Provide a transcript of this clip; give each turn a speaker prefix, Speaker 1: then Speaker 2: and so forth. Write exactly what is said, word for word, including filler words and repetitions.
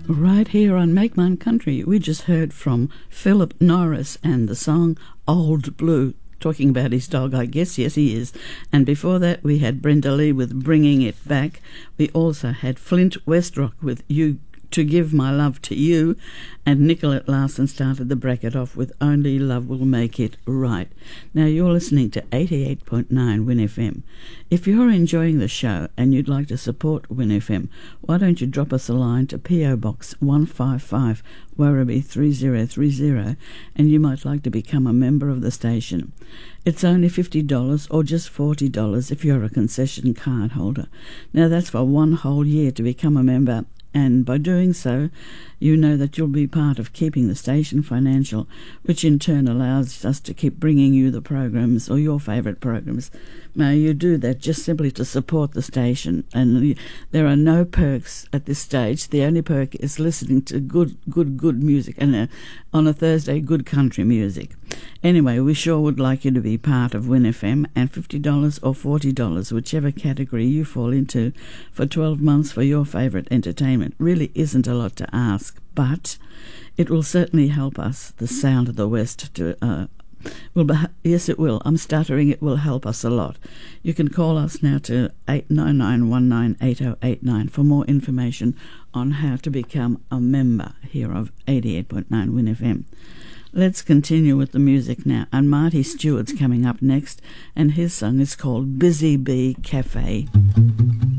Speaker 1: Right here on Make Mine Country, we just heard from Philip Norris and the song Old Blue, talking about his dog, I guess. Yes, he is. And before that, we had Brenda Lee with Bringing It Back. We also had Flint Westrock with You To Give My Love to You, and Nicolette Larson started the bracket off with Only Love Will Make It Right. Now you're listening to eighty-eight point nine Win F M. If you're enjoying the show and you'd like to support Win F M, why don't you drop us a line to P O Box one five five, Werribee three zero three zero, and you might like to become a member of the station. It's only fifty dollars or just forty dollars if you're a concession card holder. Now that's for one whole year to become a member, and by doing so, you know that you'll be part of keeping the station financial, which in turn allows us to keep bringing you the programs or your favourite programs. Now, you do that just simply to support the station, and there are no perks at this stage. The only perk is listening to good, good, good music, and uh, on a Thursday, good country music. Anyway, we sure would like you to be part of Win F M, and fifty dollars or forty dollars, whichever category you fall into, for twelve months for your favourite entertainment really isn't a lot to ask, but it will certainly help us, the Sound of the West, to uh, Well, yes, it will. I'm stuttering. It will help us a lot. You can call us now to eight nine nine one nine eight oh eight nine for more information on how to become a member here of eighty-eight point nine Win F M. Let's continue with the music now. And Marty Stewart's coming up next, and his song is called Busy Bee Cafe.